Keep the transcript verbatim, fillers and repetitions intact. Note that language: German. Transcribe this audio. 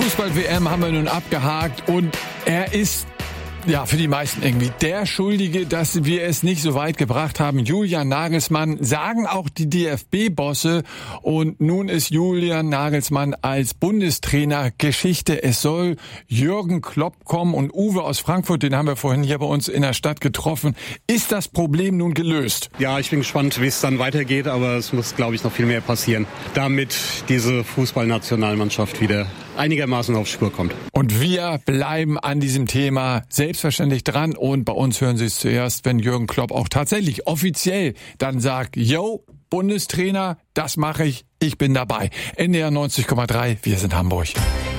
Fußball-W M haben wir nun abgehakt und er ist ja für die meisten irgendwie der Schuldige, dass wir es nicht so weit gebracht haben. Julian Nagelsmann, sagen auch die D F B-Bosse. Und nun ist Julian Nagelsmann als Bundestrainer Geschichte. Es soll Jürgen Klopp kommen und Uwe aus Frankfurt, den haben wir vorhin hier bei uns in der Stadt getroffen. Ist das Problem nun gelöst? Ja, ich bin gespannt, wie es dann weitergeht, aber es muss, glaube ich, noch viel mehr passieren, damit diese Fußballnationalmannschaft wieder einigermaßen auf Spur kommt. Und wir bleiben an diesem Thema selbstverständlich dran und bei uns hören Sie es zuerst, wenn Jürgen Klopp auch tatsächlich offiziell dann sagt, yo, Bundestrainer, das mache ich, ich bin dabei. N D R neunzig Komma drei, wir sind Hamburg.